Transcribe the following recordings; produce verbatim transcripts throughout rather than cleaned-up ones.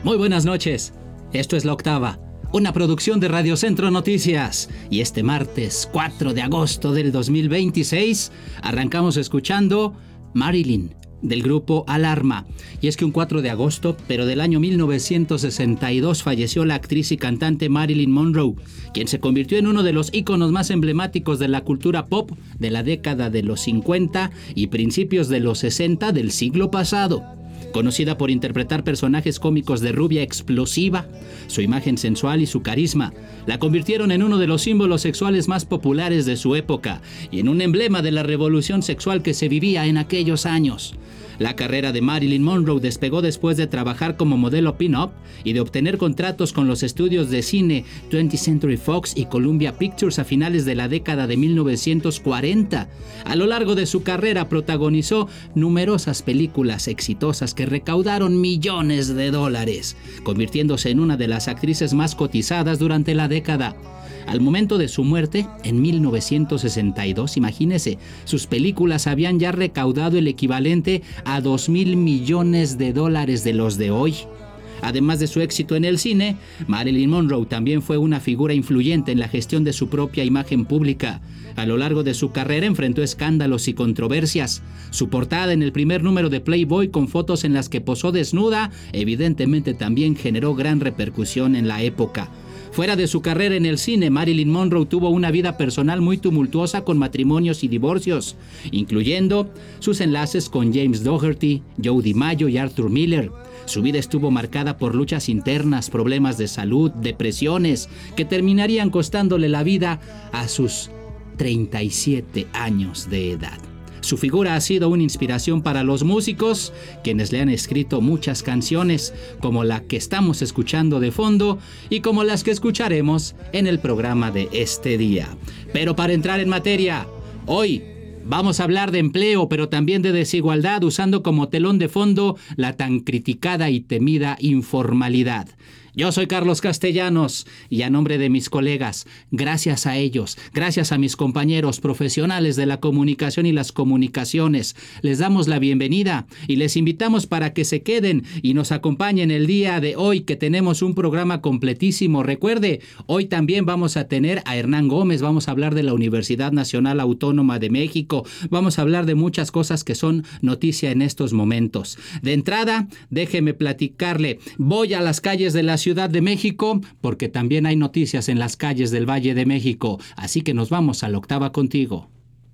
Muy buenas noches. Esto es La Octava, una producción de Radio Centro Noticias. Y este martes cuatro de agosto del dos mil veintiséis arrancamos escuchando Marilyn, del grupo Alarma. Y es que un cuatro de agosto, pero del año mil novecientos sesenta y dos, falleció la actriz y cantante Marilyn Monroe, quien se convirtió en uno de los íconos más emblemáticos de la cultura pop de la década de los cincuenta y principios de los sesenta del siglo pasado. Conocida por interpretar personajes cómicos de rubia explosiva, su imagen sensual y su carisma la convirtieron en uno de los símbolos sexuales más populares de su época y en un emblema de la revolución sexual que se vivía en aquellos años. La carrera de Marilyn Monroe despegó después de trabajar como modelo pin-up y de obtener contratos con los estudios de cine twentieth Century Fox y Columbia Pictures a finales de la década de mil novecientos cuarenta. A lo largo de su carrera protagonizó numerosas películas exitosas que recaudaron millones de dólares, convirtiéndose en una de las actrices más cotizadas durante la década. Al momento de su muerte, en mil novecientos sesenta y dos, imagínese, sus películas habían ya recaudado el equivalente a dos mil millones de dólares de los de hoy. Además de su éxito en el cine, Marilyn Monroe también fue una figura influyente en la gestión de su propia imagen pública. A lo largo de su carrera enfrentó escándalos y controversias. Su portada en el primer número de Playboy con fotos en las que posó desnuda, evidentemente también generó gran repercusión en la época. Fuera de su carrera en el cine, Marilyn Monroe tuvo una vida personal muy tumultuosa con matrimonios y divorcios, incluyendo sus enlaces con James Dougherty, Joe DiMaggio y Arthur Miller. Su vida estuvo marcada por luchas internas, problemas de salud, depresiones, que terminarían costándole la vida a sus treinta y siete años de edad. Su figura ha sido una inspiración para los músicos, quienes le han escrito muchas canciones, como la que estamos escuchando de fondo y como las que escucharemos en el programa de este día. Pero para entrar en materia, hoy vamos a hablar de empleo, pero también de desigualdad, usando como telón de fondo la tan criticada y temida informalidad. Yo soy Carlos Castellanos y a nombre de mis colegas, gracias a ellos, gracias a mis compañeros profesionales de la comunicación y las comunicaciones, les damos la bienvenida y les invitamos para que se queden y nos acompañen el día de hoy, que tenemos un programa completísimo. Recuerde, hoy también vamos a tener a Hernán Gómez, vamos a hablar de la Universidad Nacional Autónoma de México, vamos a hablar de muchas cosas que son noticia en estos momentos. De entrada, déjeme platicarle, voy a las calles de la Ciudad de México, porque también hay noticias en las calles del Valle de México, así que nos vamos a La Octava contigo.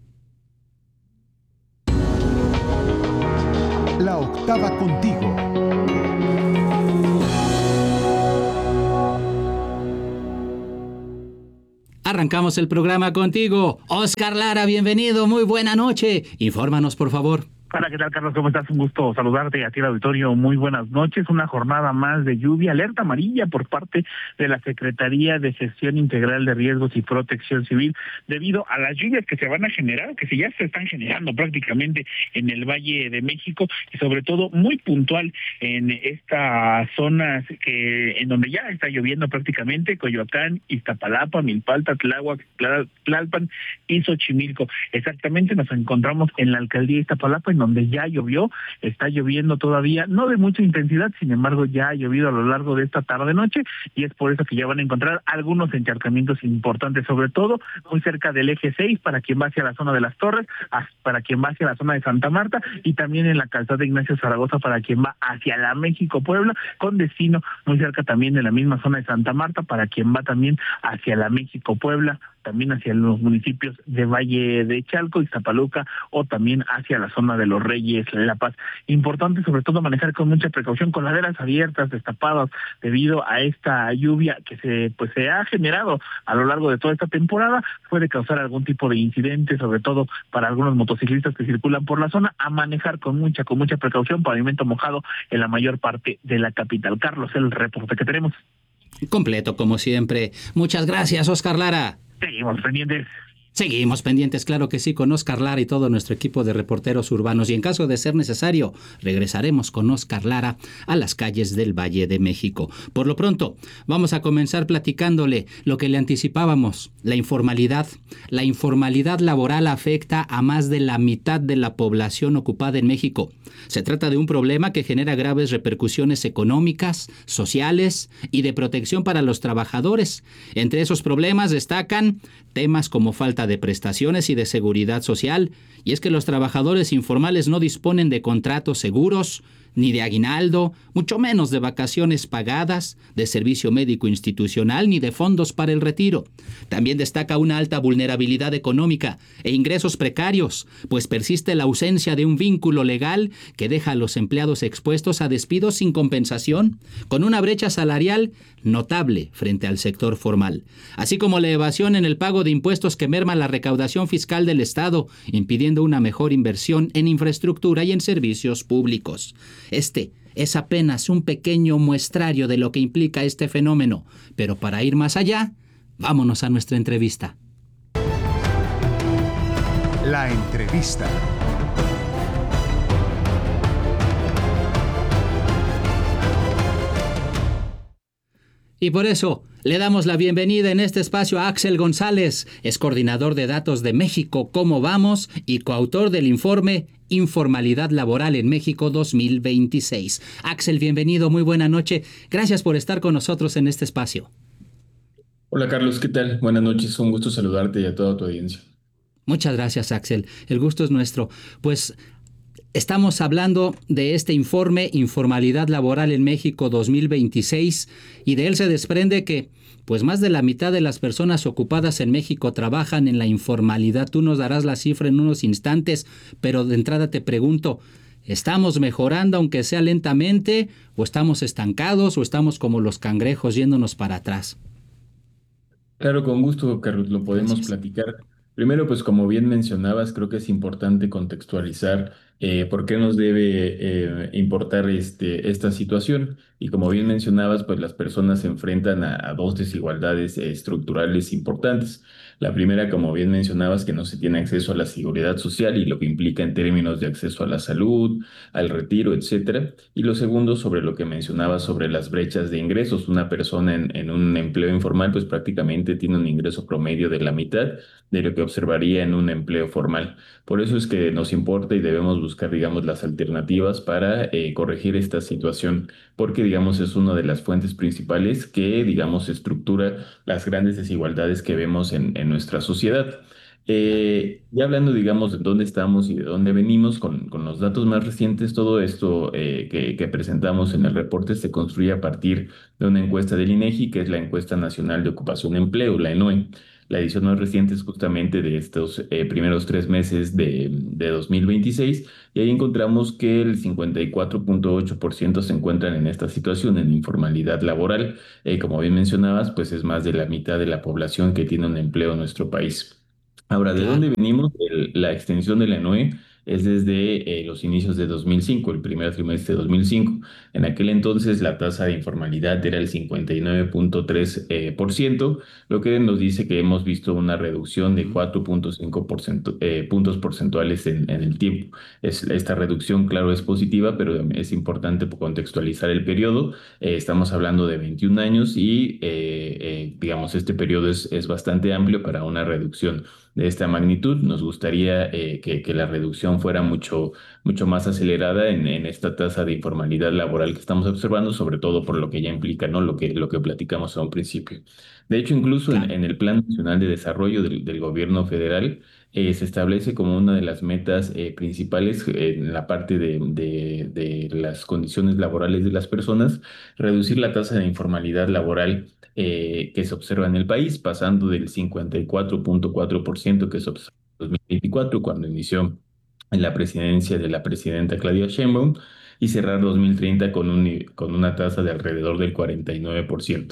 La Octava contigo. Arrancamos el programa contigo. Oscar Lara, bienvenido, muy buena noche. Infórmanos, por favor. Hola, ¿qué tal, Carlos? ¿Cómo estás? Un gusto saludarte a ti, el auditorio. Muy buenas noches. Una jornada más de lluvia, alerta amarilla por parte de la Secretaría de Gestión Integral de Riesgos y Protección Civil, debido a las lluvias que se van a generar, que ya se están generando prácticamente en el Valle de México, y sobre todo muy puntual en estas zonas que en donde ya está lloviendo prácticamente: Coyoacán, Iztapalapa, Milpalta, Tláhuac, Tlalpan y Xochimilco. Exactamente, nos encontramos en la alcaldía de Iztapalapa, en donde ya llovió, está lloviendo todavía, no de mucha intensidad, sin embargo ya ha llovido a lo largo de esta tarde-noche, y es por eso que ya van a encontrar algunos encharcamientos importantes, sobre todo muy cerca del eje seis, para quien va hacia la zona de Las Torres, para quien va hacia la zona de Santa Marta, y también en la calzada de Ignacio Zaragoza para quien va hacia la México-Puebla, con destino muy cerca también de la misma zona de Santa Marta, para quien va también hacia la México-Puebla, también hacia los municipios de Valle de Chalco, Iztapaluca, o también hacia la zona de Los Reyes, La Paz. Importante sobre todo manejar con mucha precaución, con laderas abiertas, destapadas, debido a esta lluvia que se pues se ha generado a lo largo de toda esta temporada. Puede causar algún tipo de incidente, sobre todo para algunos motociclistas que circulan por la zona. A manejar con mucha, con mucha precaución, pavimento mojado en la mayor parte de la capital. Carlos, el reporte que tenemos. Completo, como siempre. Muchas gracias, Oscar Lara. Seguimos pendientes. Seguimos pendientes, claro que sí, con Oscar Lara y todo nuestro equipo de reporteros urbanos. Y en caso de ser necesario, regresaremos con Oscar Lara a las calles del Valle de México. Por lo pronto, vamos a comenzar platicándole lo que le anticipábamos, la informalidad. La informalidad laboral afecta a más de la mitad de la población ocupada en México. Se trata de un problema que genera graves repercusiones económicas, sociales y de protección para los trabajadores. Entre esos problemas destacan temas como falta de prestaciones y de seguridad social, y es que los trabajadores informales no disponen de contratos seguros, ni de aguinaldo, mucho menos de vacaciones pagadas, de servicio médico institucional, ni de fondos para el retiro. También destaca una alta vulnerabilidad económica e ingresos precarios, pues persiste la ausencia de un vínculo legal que deja a los empleados expuestos a despidos sin compensación, con una brecha salarial notable frente al sector formal, así como la evasión en el pago de impuestos que merma la recaudación fiscal del Estado, impidiendo una mejor inversión en infraestructura y en servicios públicos. Este es apenas un pequeño muestrario de lo que implica este fenómeno, pero para ir más allá, vámonos a nuestra entrevista. La entrevista. Y por eso le damos la bienvenida en este espacio a Axel González, es coordinador de datos de México Cómo Vamos y coautor del informe Informalidad Laboral en México dos mil veintiséis. Axel, bienvenido, muy buena noche. Gracias por estar con nosotros en este espacio. Hola Carlos, ¿qué tal? Buenas noches, un gusto saludarte y a toda tu audiencia. Muchas gracias, Axel. El gusto es nuestro. Pues estamos hablando de este informe Informalidad Laboral en México dos mil veintiséis y de él se desprende que pues más de la mitad de las personas ocupadas en México trabajan en la informalidad. Tú nos darás la cifra en unos instantes, pero de entrada te pregunto, ¿estamos mejorando aunque sea lentamente o estamos estancados o estamos como los cangrejos yéndonos para atrás? Claro, con gusto, Carlos, lo podemos Gracias. platicar. Primero, pues como bien mencionabas, creo que es importante contextualizar eh, por qué nos debe eh, importar este, esta situación. Y como bien mencionabas, pues las personas se enfrentan a, a dos desigualdades eh, estructurales importantes. La primera, como bien mencionabas, que no se tiene acceso a la seguridad social y lo que implica en términos de acceso a la salud, al retiro, etcétera. Y lo segundo, sobre lo que mencionabas sobre las brechas de ingresos. Una persona en, en un empleo informal, pues prácticamente tiene un ingreso promedio de la mitad de lo que observaría en un empleo formal. Por eso es que nos importa y debemos buscar, digamos, las alternativas para eh, corregir esta situación, porque, digamos, es una de las fuentes principales que, digamos, estructura las grandes desigualdades que vemos en, en nuestra sociedad. Eh, ya hablando, digamos, de dónde estamos y de dónde venimos, con, con los datos más recientes, todo esto eh, que, que presentamos en el reporte se construye a partir de una encuesta del INEGI, que es la Encuesta Nacional de Ocupación y Empleo, la ENOE. La edición más reciente es justamente de estos eh, primeros tres meses de, de dos mil veintiséis, y ahí encontramos que el cincuenta y cuatro punto ocho por ciento se encuentran en esta situación, en informalidad laboral. Eh, como bien mencionabas, pues es más de la mitad de la población que tiene un empleo en nuestro país. Ahora, ¿de dónde Claro. venimos? El- la extensión de la ENOE es desde eh, los inicios de dos mil cinco, el primer trimestre de dos mil cinco. En aquel entonces la tasa de informalidad era el cincuenta y nueve punto tres eh, por ciento, lo que nos dice que hemos visto una reducción de Ujú. cuatro punto cinco por ciento, eh, puntos porcentuales en, en el tiempo. Es, esta reducción, claro, es positiva, pero es importante contextualizar el periodo. Eh, estamos hablando de veintiún años y, eh, eh, digamos, este periodo es, es bastante amplio para una reducción de esta magnitud. Nos gustaría eh, que, que la reducción fuera mucho, mucho más acelerada en, en esta tasa de informalidad laboral que estamos observando, sobre todo por lo que ya implica, ¿no? Lo que, lo que platicamos a un principio. De hecho, incluso en, Claro. en el Plan Nacional de Desarrollo del, del Gobierno Federal eh, se establece como una de las metas eh, principales eh, en la parte de, de de las condiciones laborales de las personas, reducir la tasa de informalidad laboral eh, que se observa en el país, pasando del cincuenta y cuatro punto cuatro por ciento que se observó en dos mil veinticuatro, cuando inició en la presidencia de la presidenta Claudia Sheinbaum, y cerrar dos mil treinta con, un, con una tasa de alrededor del cuarenta y nueve por ciento.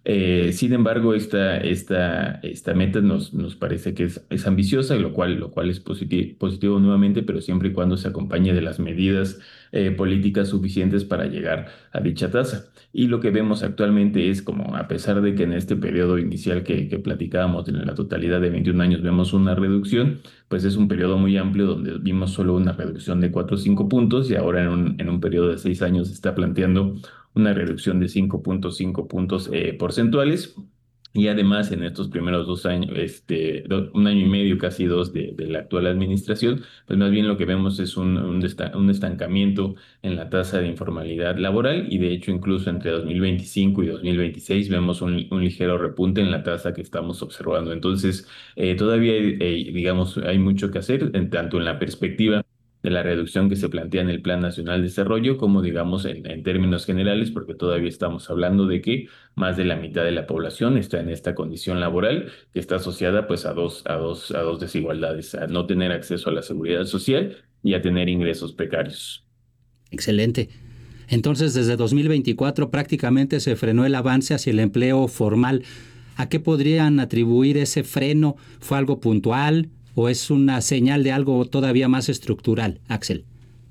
Eh, sin embargo, esta, esta, esta meta nos, nos parece que es, es ambiciosa, lo cual, lo cual es positivo, positivo nuevamente, pero siempre y cuando se acompañe de las medidas eh, políticas suficientes para llegar a dicha tasa. Y lo que vemos actualmente es como, a pesar de que en este periodo inicial que, que platicábamos, en la totalidad de veintiún años, vemos una reducción, pues es un periodo muy amplio donde vimos solo una reducción de cuatro o cinco puntos y ahora en un, en un periodo de seis años se está planteando una reducción de cinco punto cinco puntos eh, porcentuales. Y además, en estos primeros dos años, este, do- un año y medio, casi dos de, de la actual administración, pues más bien lo que vemos es un, un, desta- un estancamiento en la tasa de informalidad laboral y de hecho incluso entre dos mil veinticinco y dos mil veintiséis vemos un, un ligero repunte en la tasa que estamos observando. Entonces, eh, todavía, hay, eh, digamos, hay mucho que hacer, en tanto en la perspectiva de la reducción que se plantea en el Plan Nacional de Desarrollo, como digamos en, en términos generales, porque todavía estamos hablando de que más de la mitad de la población está en esta condición laboral que está asociada pues a dos, a dos, a dos desigualdades, a no tener acceso a la seguridad social y a tener ingresos precarios. Excelente. Entonces, desde dos mil veinticuatro prácticamente se frenó el avance hacia el empleo formal. ¿A qué podrían atribuir ese freno? ¿Fue algo puntual o es una señal de algo todavía más estructural, Axel?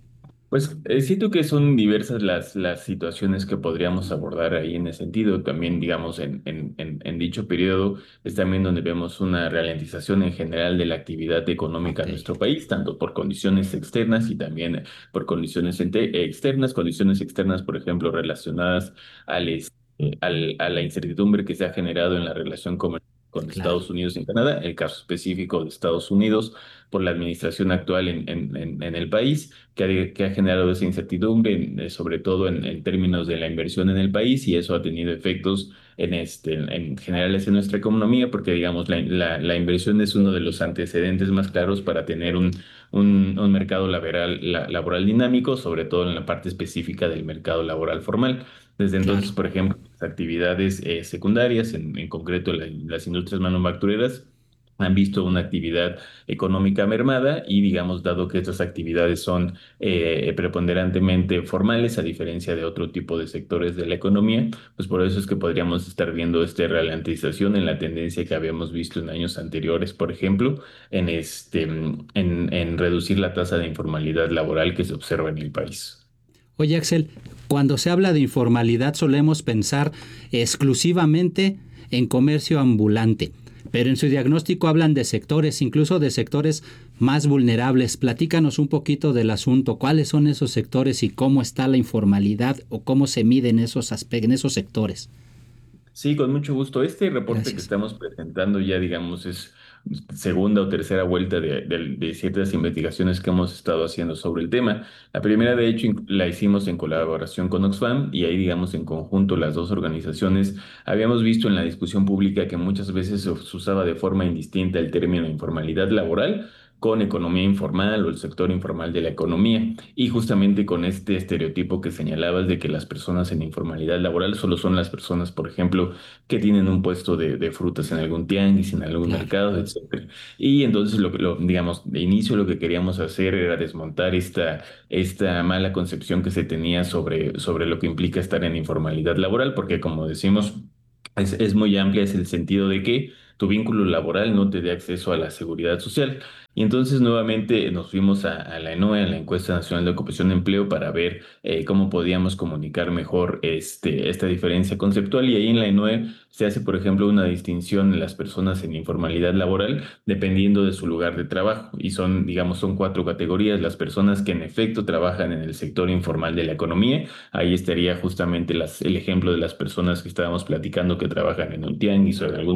Pues eh, siento que son diversas las, las situaciones que podríamos abordar ahí en ese sentido. También, digamos, en, en, en, en dicho periodo es también donde vemos una ralentización en general de la actividad económica Ok, en nuestro país, tanto por condiciones externas y también por condiciones ente- externas, condiciones externas, por ejemplo, relacionadas al, es- eh, al- a la incertidumbre que se ha generado en la relación comercial con claro, Estados Unidos y Canadá, el caso específico de Estados Unidos por la administración actual en, en, en en el país que ha, que ha generado esa incertidumbre, en- eh, sobre todo en, en términos de la inversión en el país, y eso ha tenido efectos en, este, en, en generales en nuestra economía, porque digamos, la, la, la inversión es uno de los antecedentes más claros para tener un, un, un mercado laboral, la- laboral dinámico, sobre todo en la parte específica del mercado laboral formal. Desde entonces, claro. por ejemplo, las actividades eh, secundarias, en, en concreto la- las industrias manufactureras, han visto una actividad económica mermada y digamos, dado que estas actividades son eh, preponderantemente formales, a diferencia de otro tipo de sectores de la economía, pues por eso es que podríamos estar viendo esta ralentización en la tendencia que habíamos visto en años anteriores, por ejemplo, en, este, en, en reducir la tasa de informalidad laboral que se observa en el país. Oye, Axel, cuando se habla de informalidad solemos pensar exclusivamente en comercio ambulante, pero en su diagnóstico hablan de sectores, incluso de sectores más vulnerables. Platícanos un poquito del asunto, cuáles son esos sectores y cómo está la informalidad o cómo se miden esos aspectos en esos sectores. Sí, con mucho gusto. Este reporte que Gracias. estamos presentando ya, digamos, es segunda o tercera vuelta de, de- de ciertas investigaciones que hemos estado haciendo sobre el tema. La primera, de hecho, inc- la hicimos en colaboración con Oxfam y ahí, digamos, en conjunto las dos organizaciones habíamos visto en la discusión pública que muchas veces se se usaba de forma indistinta el término informalidad laboral con economía informal o el sector informal de la economía. Y justamente con este estereotipo que señalabas de que las personas en informalidad laboral solo son las personas, por ejemplo, que tienen un puesto de, de frutas en algún tianguis, en algún Claro, mercado, etcétera. Y entonces, lo, que- lo, digamos, de inicio lo que queríamos hacer era desmontar esta, esta mala concepción que se tenía sobre, sobre lo que implica estar en informalidad laboral, porque como decimos, es, es muy amplia, es el sentido de que tu vínculo laboral no te dé acceso a la seguridad social. Y entonces nuevamente nos fuimos a, a la ENOE, a la Encuesta Nacional de Ocupación de Empleo, para ver eh, cómo podíamos comunicar mejor este, esta diferencia conceptual. Y ahí en la ENOE se hace, por ejemplo, una distinción en las personas en informalidad laboral dependiendo de su lugar de trabajo. Y son, digamos, son cuatro categorías. Las personas que en efecto trabajan en el sector informal de la economía. Ahí estaría justamente las, el ejemplo de las personas que estábamos platicando que trabajan en un tianguis o en algún